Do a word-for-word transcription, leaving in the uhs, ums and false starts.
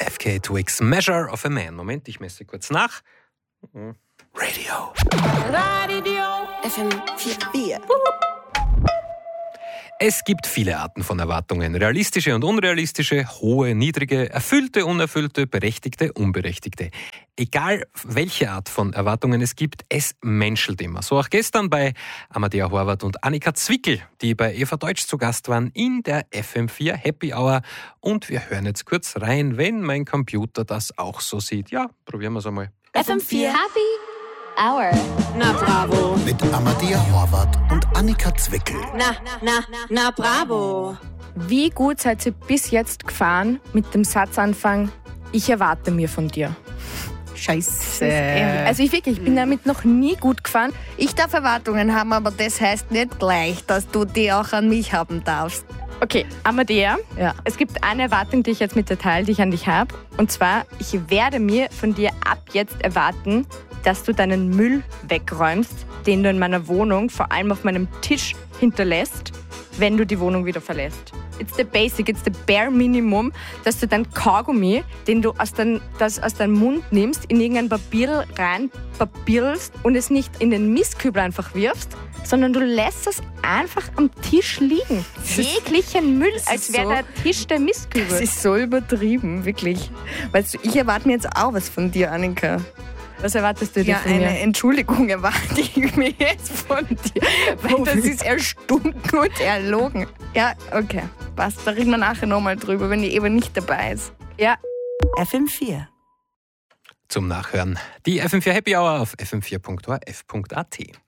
F K Twigs, Measure of a Man. Moment, ich messe kurz nach. Radio. Radio. F M vier vier. Es gibt viele Arten von Erwartungen. Realistische und unrealistische, hohe, niedrige, erfüllte, unerfüllte, berechtigte, unberechtigte. Egal, welche Art von Erwartungen es gibt, es menschelt immer. So auch gestern bei Amadea Horvath und Annika Zwickel, die bei Eva Deutsch zu Gast waren in der F M vier Happy Hour. Und wir hören jetzt kurz rein, wenn mein Computer das auch so sieht. Ja, probieren wir es einmal. F M vier Happy Hour. Na bravo. Mit Amadea Horvath und Annika Zwickel. Na, na, na bravo. Wie gut seid ihr bis jetzt gefahren mit dem Satzanfang, ich erwarte mir von dir? Scheiße. Also ich wirklich, ich bin damit noch nie gut gefahren. Ich darf Erwartungen haben, aber das heißt nicht gleich, dass du die auch an mich haben darfst. Okay, Amadea, Ja. es gibt eine Erwartung, die ich jetzt mit dir teile, die ich an dich habe. Und zwar, ich werde mir von dir ab jetzt erwarten, dass du deinen Müll wegräumst, den du in meiner Wohnung, vor allem auf meinem Tisch, hinterlässt, wenn du die Wohnung wieder verlässt. It's the basic, it's the bare minimum, dass du dein Kaugummi, den du aus, dein, das aus deinem Mund nimmst, in irgendein Papier rein papierlst und es nicht in den Mistkübel einfach wirfst, sondern du lässt es einfach am Tisch liegen. Jeglichen Müll, als wäre so- der Tisch der Das Mistkübel. ist so übertrieben, wirklich. Weißt du, ich erwarte mir jetzt auch was von dir, Annika. Was erwartest du dir Ja, von eine mir? Entschuldigung erwarte ich mir jetzt von dir. Weil das ist erstunken und erlogen. Ja, okay. Passt, da reden wir nachher nochmal drüber, wenn die Eva nicht dabei ist. Ja, F M vier. Zum Nachhören. Die F M vier Happy Hour auf f m vier punkt o r f punkt a t.